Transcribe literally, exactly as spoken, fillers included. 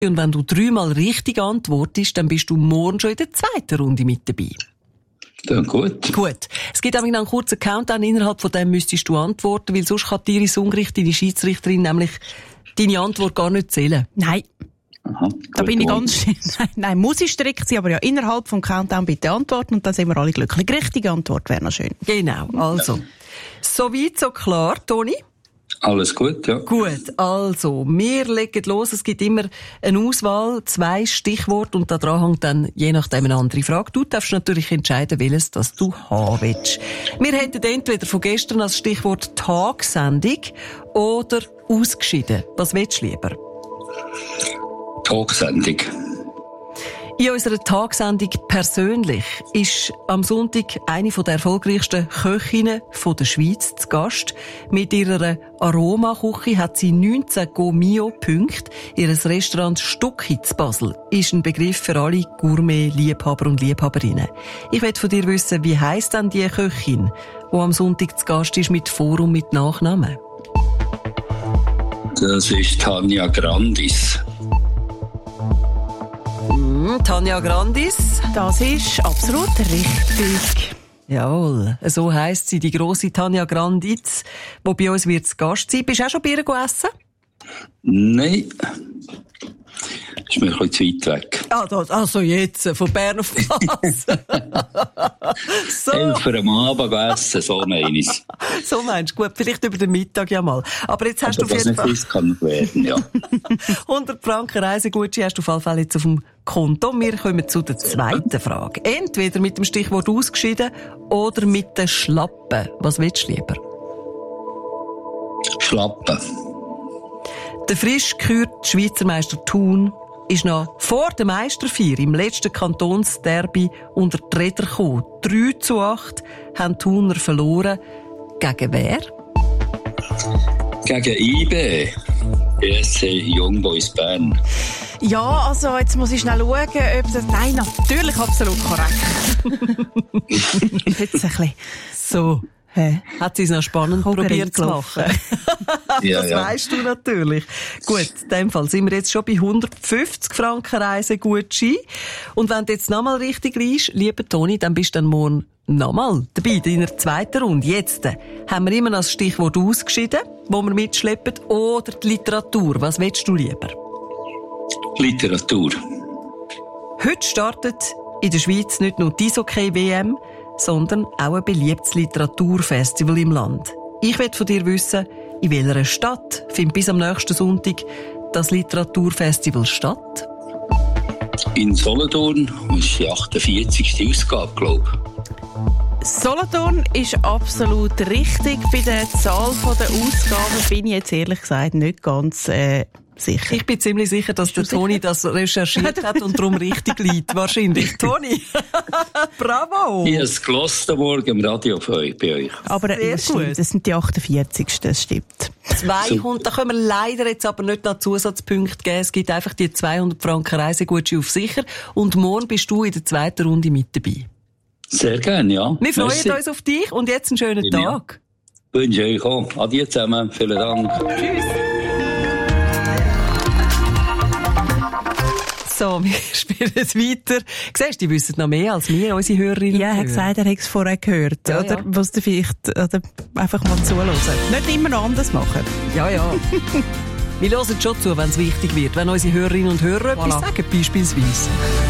Und wenn du dreimal richtig antwortest, dann bist du morgen schon in der zweiten Runde mit dabei. Ja, gut. Gut. Es gibt nämlich noch einen kurzen Countdown, innerhalb von dem müsstest du antworten, weil sonst kann Iris Ungerich, deine Schiedsrichterin, nämlich deine Antwort gar nicht zählen. Nein. Aha, da bin ich ganz nein, nein, muss ich strikt sein, aber ja, innerhalb vom Countdown bitte antworten und dann sind wir alle glücklich. Richtige Antwort wäre noch schön. Genau, also. Ja. So weit, so klar, Toni? Alles gut, ja. Gut, also, wir legen los. Es gibt immer eine Auswahl, zwei Stichworte und da dran hängt dann je nachdem eine andere Frage. Du darfst natürlich entscheiden, welches das du haben willst. Wir hätten entweder von gestern als Stichwort Tagsendung oder ausgeschieden. Was willst du lieber? Tagsendung. In unserer Tagsendung persönlich ist am Sonntag eine der erfolgreichsten Köchinnen der Schweiz zu Gast. Mit ihrer Aromaküche hat sie neunzehn Go-Mio-Punkte. Ihr Restaurant Stucki zu Basel ist ein Begriff für alle Gourmet-Liebhaber und Liebhaberinnen. Ich möchte von dir wissen, wie heisst denn die Köchin, die am Sonntag zu Gast ist mit Vor- und mit Nachnamen? Das ist Tanja Grandis. Tanja Grandis. Das ist absolut richtig. Jawohl, so heisst sie, die grosse Tanja Grandis, die bei uns wird zu Gast sein. Bist du auch schon bei ihr essen? Nein. Das ist mir ein bisschen zu weit weg. Ah, das, also jetzt, von Bern auf Basel. So. Elf am Abend essen, so meine ich. So meinst du? Gut, vielleicht über den Mittag ja mal. Aber jetzt hast Aber du auf jeden Fall... das kann nicht werden, ja. hundert Franken Reisegutschein hast du auf jeden Fall jetzt auf dem Konto. Wir kommen zu der zweiten Frage. Entweder mit dem Stichwort ausgeschieden oder mit den Schlappen. Was willst du lieber? Schlappen. Der frisch gekürte Schweizer Meister Thun ist noch vor der Meisterfeier im letzten Kantonsderby unter die Räder gekommen. drei zu acht haben die Thuner verloren. Gegen wer? Gegen I B. B S C Young Boys Bern. Ja, also jetzt muss ich schnell schauen, ob das... Nein, natürlich absolut korrekt. Jetzt ein bisschen... So. Hä? Hat sie es noch spannend probiert zu machen? Ja, das ja. weisst du natürlich. Gut, in dem Fall sind wir jetzt schon bei hundertfünfzig Franken Reisegutschein. Und wenn du jetzt nochmal richtig liegst, lieber Toni, dann bist du dann morgen nochmal dabei, in der zweiten Runde. Jetzt äh, haben wir immer noch das Stichwort ausgeschieden, wo wir mitschleppen, oder die Literatur. Was willst du lieber? Literatur. Heute startet in der Schweiz nicht nur die Eishockey-W M, sondern auch ein beliebtes Literaturfestival im Land. Ich will von dir wissen, in welcher Stadt findet bis am nächsten Sonntag das Literaturfestival statt? In Solothurn, das ist die achtundvierzigste Ausgabe, glaube ich. Solothurn ist absolut richtig. Bei der Zahl der Ausgaben bin ich jetzt ehrlich gesagt nicht ganz äh, sicher. Ich bin ziemlich sicher, dass der Toni das recherchiert hat und darum richtig liegt. Wahrscheinlich. Toni, bravo! Ich habe es gehört morgen im Radio für euch, bei euch. Aber Sehr das, stimmt, gut. das sind die achtundvierzigsten, das stimmt. zweihundert, da können wir leider jetzt aber nicht noch Zusatzpunkte geben. Es gibt einfach die zweihundert Franken Reisegutschein auf sicher. Und morgen bist du in der zweiten Runde mit dabei. Sehr gerne, ja. Wir freuen Merci. uns auf dich und jetzt einen schönen Ja. Tag. Wünsche euch auch. Adieu zusammen. Vielen Dank. Tschüss. So, wir spielen es weiter. Siehst du, die wissen noch mehr als wir, unsere Hörerinnen. Ja, er hat gesagt, er hat es vorher gehört. Ja, oder ja. was du vielleicht oder einfach mal zuhören. Nicht immer noch anders machen. Ja, ja. Wir hören schon zu, wenn es wichtig wird, wenn unsere Hörerinnen und Hörer Voilà. etwas sagen, beispielsweise.